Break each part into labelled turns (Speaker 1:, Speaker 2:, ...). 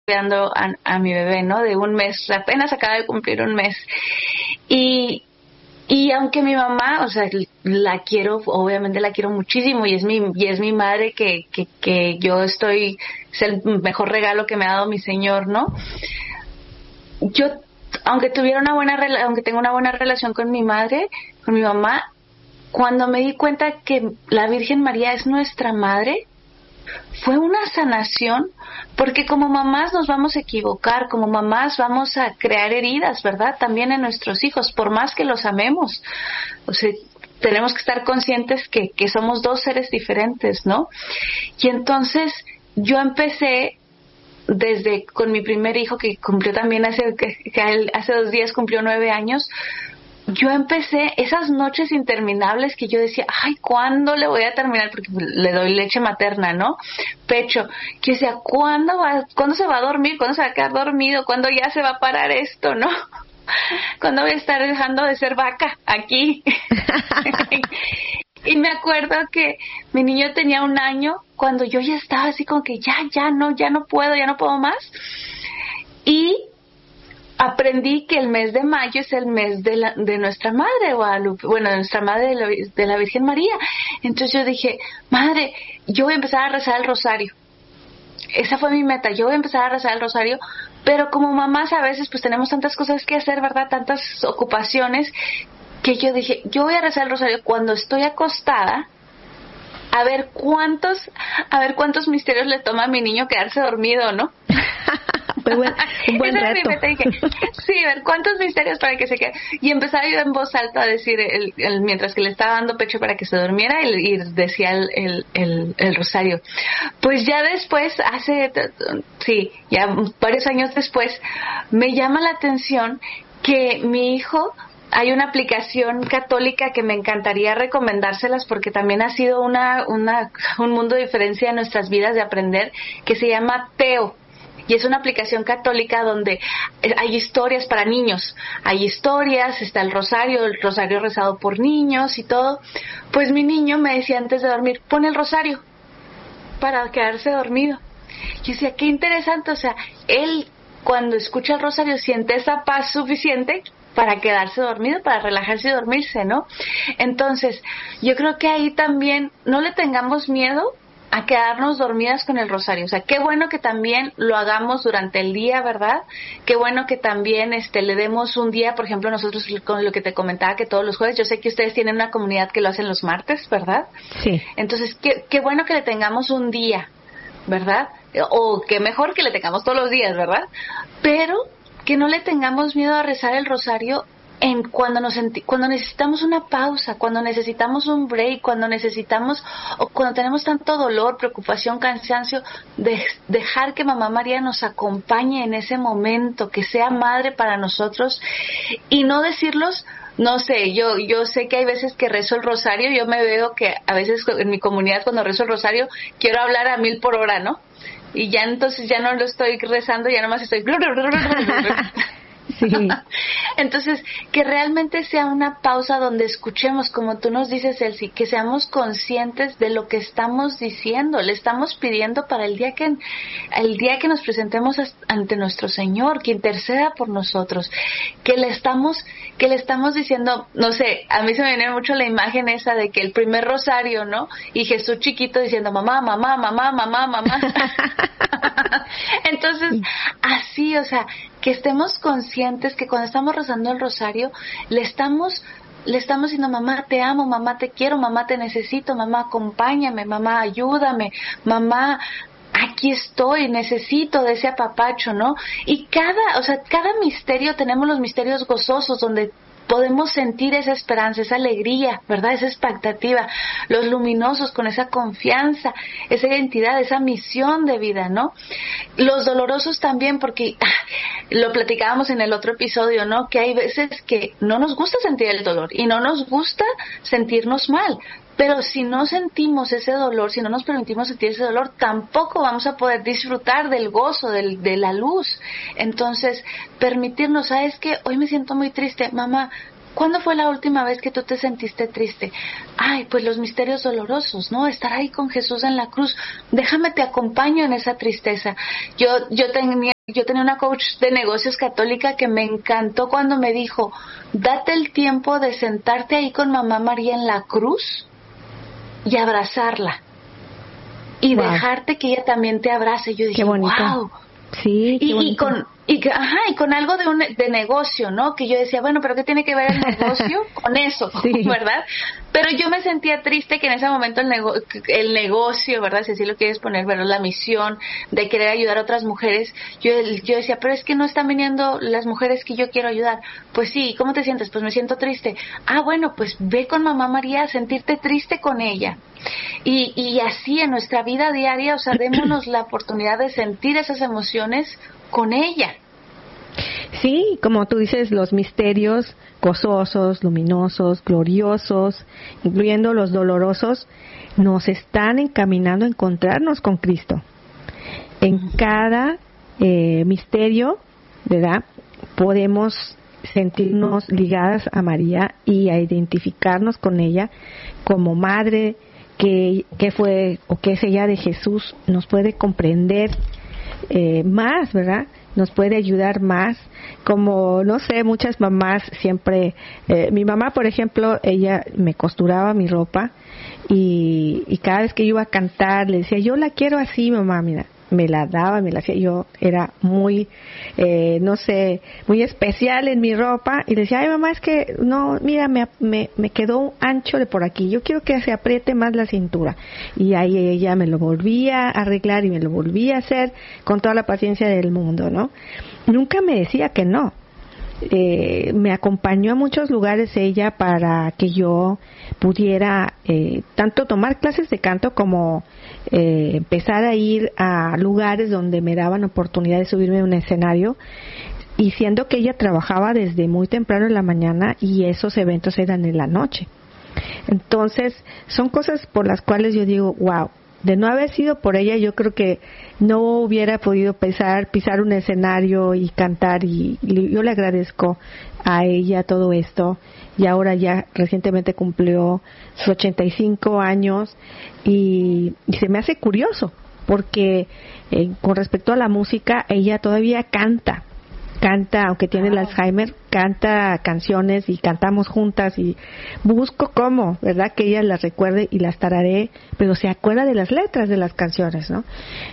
Speaker 1: cuidando a mi bebé, ¿no? De un mes, apenas acaba de cumplir un mes. Y aunque mi mamá, o sea, la quiero, obviamente la quiero muchísimo y es mi madre que yo estoy, es el mejor regalo que me ha dado mi Señor, ¿no? Yo, aunque aunque tengo una buena relación con mi madre, con mi mamá, cuando me di cuenta que la Virgen María es nuestra madre, fue una sanación, porque como mamás nos vamos a equivocar, como mamás vamos a crear heridas, ¿verdad? También en nuestros hijos, por más que los amemos. O sea, tenemos que estar conscientes que somos dos seres diferentes, ¿no? Y entonces yo empecé desde con mi primer hijo, que cumplió también hace 2 días cumplió 9 años. Yo empecé esas noches interminables que yo decía, ay, ¿cuándo le voy a terminar? Porque le doy leche materna, ¿no? Pecho. Que decía, ¿cuándo se va a dormir? ¿Cuándo se va a quedar dormido? ¿Cuándo ya se va a parar esto, no? ¿Cuándo voy a estar dejando de ser vaca aquí? Y me acuerdo que mi niño tenía 1 año cuando yo ya estaba así como que ya no puedo más. Y aprendí que el mes de mayo es el mes de nuestra Madre Guadalupe, bueno, de nuestra Madre de la Virgen María. Entonces yo dije, Madre, yo voy a empezar a rezar el rosario. Esa fue mi meta, yo voy a empezar a rezar el rosario, pero como mamás a veces pues tenemos tantas cosas que hacer, ¿verdad? Tantas ocupaciones, que yo dije, yo voy a rezar el rosario cuando estoy acostada, a ver cuántos misterios le toma a mi niño quedarse dormido, ¿no?
Speaker 2: Un buen reto.
Speaker 1: Dije, sí, a ver cuántos misterios para que se quede. Y empezaba yo en voz alta a decir, mientras que le estaba dando pecho para que se durmiera, y decía el rosario. Pues ya después, ya varios años después, me llama la atención que mi hijo, hay una aplicación católica que me encantaría recomendárselas porque también ha sido un mundo de diferencia en nuestras vidas de aprender, que se llama Teo. Y es una aplicación católica donde hay historias para niños. Hay historias, está el rosario rezado por niños y todo. Pues mi niño me decía antes de dormir, pon el rosario para quedarse dormido. Y decía, qué interesante, o sea, él cuando escucha el rosario siente esa paz suficiente para quedarse dormido, para relajarse y dormirse, ¿no? Entonces, yo creo que ahí también no le tengamos miedo a quedarnos dormidas con el rosario. O sea, qué bueno que también lo hagamos durante el día, ¿verdad? Qué bueno que también le demos un día, por ejemplo, nosotros con lo que te comentaba, que todos los jueves, yo sé que ustedes tienen una comunidad que lo hacen los martes, ¿verdad?
Speaker 2: Sí.
Speaker 1: Entonces, qué bueno que le tengamos un día, ¿verdad? O qué mejor que le tengamos todos los días, ¿verdad? Pero que no le tengamos miedo a rezar el rosario cuando necesitamos una pausa, cuando necesitamos un break, cuando tenemos tanto dolor, preocupación, cansancio, dejar que Mamá María nos acompañe en ese momento, que sea madre para nosotros, y no decirlos. No sé, yo sé que hay veces que rezo el rosario, yo me veo que a veces en mi comunidad cuando rezo el rosario quiero hablar a 1000 por hora, ¿no? Y ya entonces ya no lo estoy rezando, ya nomás estoy...
Speaker 2: Sí.
Speaker 1: Entonces, que realmente sea una pausa donde escuchemos, como tú nos dices, Elsie, que seamos conscientes de lo que estamos diciendo, le estamos pidiendo para el día que nos presentemos ante nuestro Señor, que interceda por nosotros, que le estamos diciendo, no sé, a mí se me viene mucho la imagen esa de que el primer rosario, ¿no? Y Jesús chiquito diciendo, mamá, mamá, mamá, mamá, mamá. Entonces, así, o sea, que estemos conscientes que cuando estamos rezando el rosario le estamos diciendo, mamá te amo, mamá te quiero, mamá te necesito, mamá acompáñame, mamá ayúdame, mamá aquí estoy, necesito de ese apapacho, ¿no? Y cada misterio, tenemos los misterios gozosos donde podemos sentir esa esperanza, esa alegría, ¿verdad? Esa expectativa, los luminosos con esa confianza, esa identidad, esa misión de vida, ¿no? Los dolorosos también, porque lo platicábamos en el otro episodio, ¿no? Que hay veces que no nos gusta sentir el dolor y no nos gusta sentirnos mal. Pero si no sentimos ese dolor, si no nos permitimos sentir ese dolor, tampoco vamos a poder disfrutar del gozo, de la luz. Entonces, permitirnos, ¿sabes qué? Hoy me siento muy triste, mamá. ¿Cuándo fue la última vez que tú te sentiste triste? Ay, pues los misterios dolorosos, ¿no? Estar ahí con Jesús en la cruz. Déjame te acompaño en esa tristeza. Yo tenía Yo tenía una coach de negocios católica que me encantó cuando me dijo, date el tiempo de sentarte ahí con Mamá María en la cruz y abrazarla y dejarte que ella también te abrace. Yo dije,
Speaker 2: qué bonito.
Speaker 1: Wow.
Speaker 2: Sí, qué bonito.
Speaker 1: Y con algo de negocio, ¿no? Que yo decía, bueno, pero ¿qué tiene que ver el negocio con eso? Sí. ¿Verdad? Pero yo me sentía triste que en ese momento el negocio, ¿verdad? Si así lo quieres poner, ¿verdad? La misión de querer ayudar a otras mujeres, yo decía, pero es que no están viniendo las mujeres que yo quiero ayudar. Pues sí, ¿cómo te sientes? Pues me siento triste. Ah, bueno, pues ve con Mamá María a sentirte triste con ella. Y así en nuestra vida diaria, o sea, démonos la oportunidad de sentir esas emociones con ella.
Speaker 2: Sí, como tú dices, los misterios gozosos, luminosos, gloriosos, incluyendo los dolorosos, nos están encaminando a encontrarnos con Cristo. En cada misterio, ¿verdad?, podemos sentirnos ligadas a María y a identificarnos con ella como madre que fue o que es ella de Jesús. Nos puede comprender más, ¿verdad? Nos puede ayudar más, como, no sé, muchas mamás siempre, mi mamá, por ejemplo, ella me costuraba mi ropa y cada vez que yo iba a cantar le decía, yo la quiero así, mamá, mira, me la daba, me la hacía, yo era muy, no sé, muy especial en mi ropa y le decía, ay mamá, es que no, mira, me quedó ancho de por aquí, yo quiero que se apriete más la cintura. Y ahí ella me lo volvía a arreglar y me lo volvía a hacer con toda la paciencia del mundo, ¿no? Nunca me decía que no. Me acompañó a muchos lugares ella para que yo pudiera tanto tomar clases de canto como empezar a ir a lugares donde me daban oportunidad de subirme a un escenario, y siendo que ella trabajaba desde muy temprano en la mañana y esos eventos eran en la noche. Entonces son cosas por las cuales yo digo, wow, de no haber sido por ella, yo creo que no hubiera podido pisar un escenario y cantar, y yo le agradezco a ella todo esto. Y ahora ya recientemente cumplió sus 85 años y se me hace curioso porque con respecto a la música, ella todavía canta, aunque tiene el Alzheimer, canta canciones y cantamos juntas y busco cómo, ¿verdad?, que ella las recuerde y las tararé, pero se acuerda de las letras de las canciones, ¿no?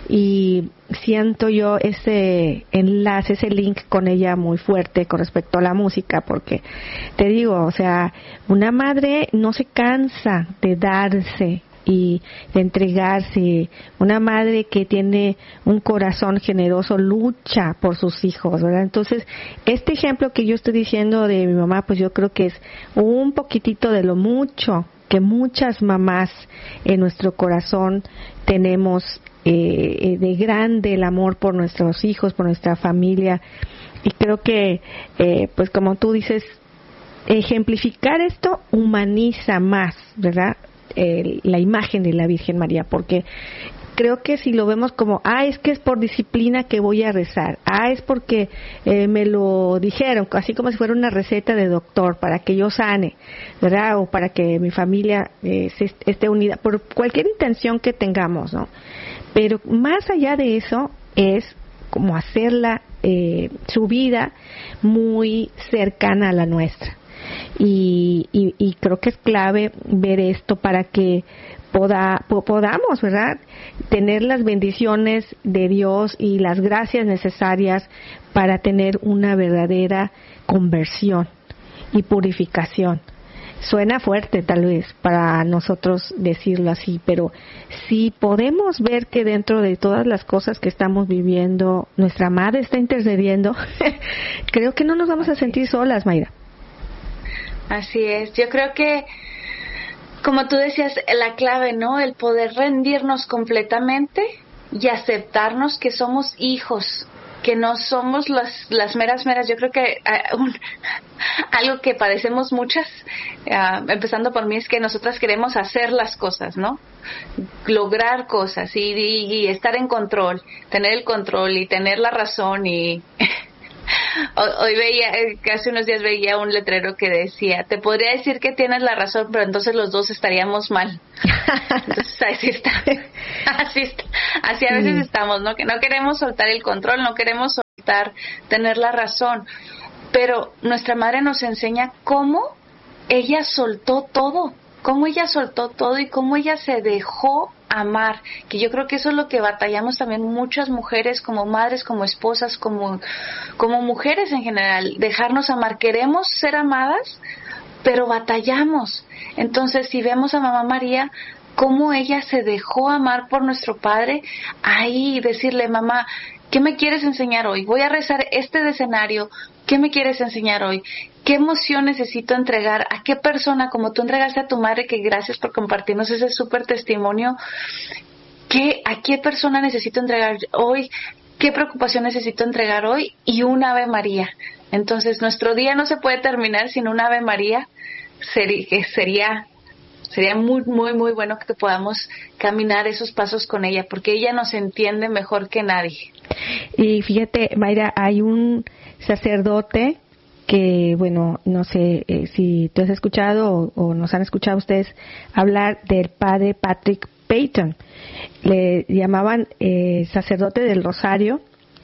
Speaker 2: Y siento yo ese enlace, ese link con ella muy fuerte con respecto a la música, porque te digo, o sea, una madre no se cansa de darse y de entregarse. Una madre que tiene un corazón generoso lucha por sus hijos, ¿verdad? Entonces, este ejemplo que yo estoy diciendo de mi mamá, pues yo creo que es un poquitito de lo mucho que muchas mamás en nuestro corazón tenemos, de grande el amor por nuestros hijos, por nuestra familia. Y creo que, pues como tú dices, ejemplificar esto humaniza más, ¿verdad?, la imagen de la Virgen María, porque creo que si lo vemos como, es que es por disciplina que voy a rezar, es porque me lo dijeron, así como si fuera una receta de doctor para que yo sane, ¿verdad?, o para que mi familia esté unida, por cualquier intención que tengamos, ¿no? Pero más allá de eso es como hacerla, su vida muy cercana a la nuestra. Y creo que es clave ver esto para que podamos, ¿verdad?, tener las bendiciones de Dios y las gracias necesarias para tener una verdadera conversión y purificación. Suena fuerte tal vez para nosotros decirlo así, pero si podemos ver que dentro de todas las cosas que estamos viviendo, nuestra madre está intercediendo, creo que no nos vamos a sentir solas, Mayra.
Speaker 1: Así es, yo creo que, como tú decías, la clave, ¿no?, el poder rendirnos completamente y aceptarnos que somos hijos, que no somos las meras. Yo creo que algo que padecemos muchas, empezando por mí, es que nosotras queremos hacer las cosas, ¿no?, lograr cosas y estar en control, tener el control y tener la razón y Hoy veía, que hace unos días veía un letrero que decía, te podría decir que tienes la razón, pero entonces los dos estaríamos mal. Entonces así está. Así a veces estamos, ¿no? Que no queremos soltar el control, no queremos soltar tener la razón. Pero nuestra madre nos enseña cómo ella soltó todo y cómo ella se dejó amar, que yo creo que eso es lo que batallamos también muchas mujeres como madres, como esposas, como mujeres en general, dejarnos amar. Queremos ser amadas, pero batallamos. Entonces, si vemos a Mamá María, cómo ella se dejó amar por nuestro Padre, ahí decirle, mamá, ¿qué me quieres enseñar hoy? Voy a rezar este decenario, ¿qué me quieres enseñar hoy? ¿Qué emoción necesito entregar? ¿A qué persona, como tú entregaste a tu madre, que gracias por compartirnos ese súper testimonio? ¿A qué persona necesito entregar hoy? ¿Qué preocupación necesito entregar hoy? Y un Ave María. Entonces, nuestro día no se puede terminar sin un Ave María. Sería muy, muy, muy bueno que podamos caminar esos pasos con ella, porque ella nos entiende mejor que nadie.
Speaker 2: Y fíjate, Mayra, hay un sacerdote que, bueno, no sé si tú has escuchado o nos han escuchado ustedes hablar del padre Patrick Peyton. Le llamaban sacerdote del Rosario,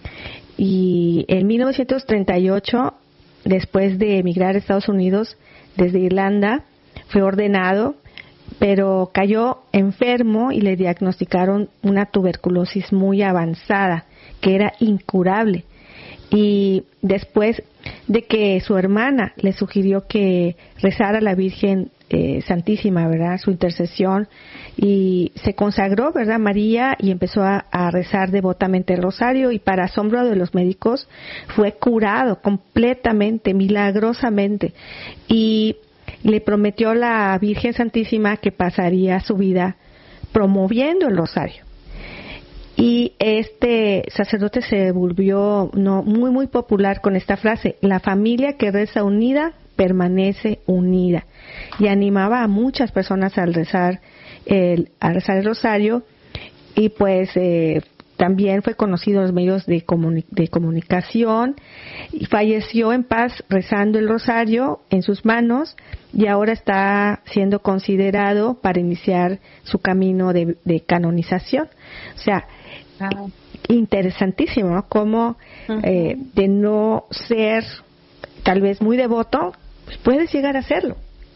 Speaker 2: y en 1938, después de emigrar a Estados Unidos desde Irlanda, fue ordenado, pero cayó enfermo y le diagnosticaron una tuberculosis muy avanzada, que era incurable. Y después de que su hermana le sugirió que rezara a la Virgen Santísima, ¿verdad?, su intercesión, y se consagró, ¿verdad?, María, y empezó a rezar devotamente el rosario, y para asombro de los médicos fue curado completamente, milagrosamente, y le prometió a la Virgen Santísima que pasaría su vida promoviendo el rosario. Y este sacerdote se volvió muy, muy popular con esta frase: la familia que reza unida permanece unida. Y animaba a muchas personas al rezar el rosario, y pues también fue conocido en los medios de comunicación, y falleció en paz rezando el rosario en sus manos, y ahora está siendo considerado para iniciar su camino de canonización. O sea, interesantísimo, ¿no? Como de no ser tal vez muy devoto, pues puedes llegar a serlo.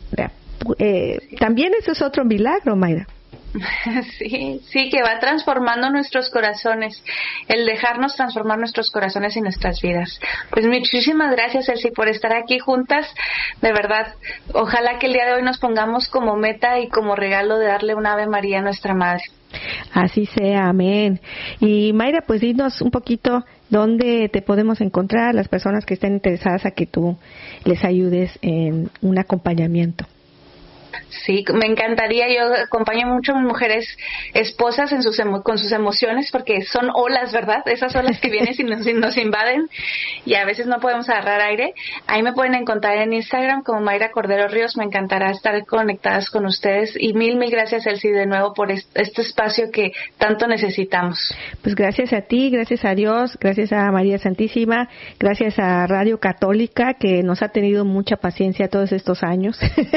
Speaker 2: También eso es otro milagro, Mayra.
Speaker 1: Sí, que va transformando nuestros corazones, el dejarnos transformar nuestros corazones y nuestras vidas. Pues muchísimas gracias, Elsie, por estar aquí juntas. De verdad, ojalá que el día de hoy nos pongamos como meta y como regalo de darle un Ave María a nuestra Madre.
Speaker 2: Así sea, amén. Y Mayra, pues dinos un poquito dónde te podemos encontrar, las personas que estén interesadas a que tú les ayudes en un acompañamiento.
Speaker 1: Sí, me encantaría. Yo acompaño mucho a mis mujeres esposas con sus emociones, porque son olas, ¿verdad? Esas olas que vienen y nos invaden, y a veces no podemos agarrar aire. Ahí me pueden encontrar en Instagram como Mayra Cordero Ríos. Me encantará estar conectadas con ustedes, y mil gracias, Elsie, de nuevo por este espacio que tanto necesitamos.
Speaker 2: Pues gracias a ti, gracias a Dios, gracias a María Santísima, gracias a Radio Católica, que nos ha tenido mucha paciencia todos estos años,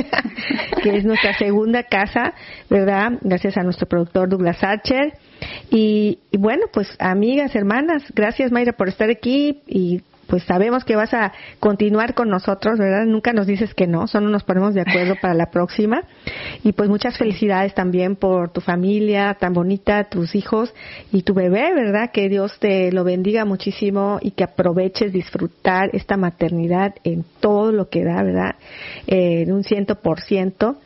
Speaker 2: que es nuestra segunda casa, ¿verdad? Gracias a nuestro productor Douglas Archer. Y bueno, pues amigas, hermanas, gracias, Mayra, por estar aquí, y pues sabemos que vas a continuar con nosotros, ¿verdad? Nunca nos dices que no, solo nos ponemos de acuerdo para la próxima. Y pues muchas felicidades también por tu familia tan bonita, tus hijos y tu bebé, ¿verdad? Que Dios te lo bendiga muchísimo y que aproveches disfrutar esta maternidad en todo lo que da, ¿verdad? En un 100%.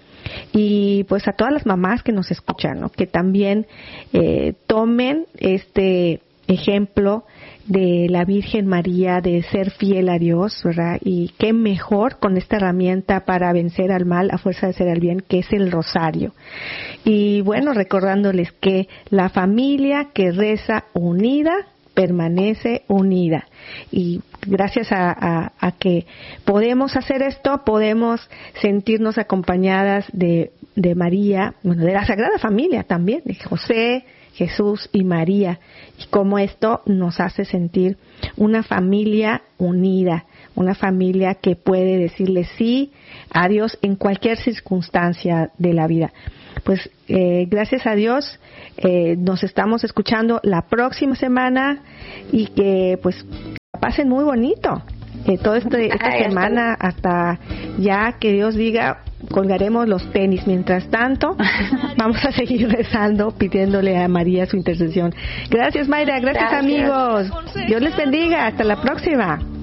Speaker 2: Y pues a todas las mamás que nos escuchan, ¿no?, que también tomen este ejemplo de la Virgen María, de ser fiel a Dios, ¿verdad? Y qué mejor con esta herramienta para vencer al mal a fuerza de hacer el bien, que es el rosario. Y bueno, recordándoles que la familia que reza unida permanece unida. Y gracias a que podemos hacer esto, podemos sentirnos acompañadas de María, bueno, de la Sagrada Familia también, de José, Jesús y María, y cómo esto nos hace sentir una familia unida, una familia que puede decirle sí a Dios en cualquier circunstancia de la vida. Pues gracias a Dios nos estamos escuchando la próxima semana, y que pues pasen muy bonito toda esta semana, hasta ya que Dios diga colgaremos los tenis. Mientras tanto, vamos a seguir rezando, pidiéndole a María su intercesión. Gracias, Mayra. Gracias, amigos. Dios les bendiga. Hasta la próxima.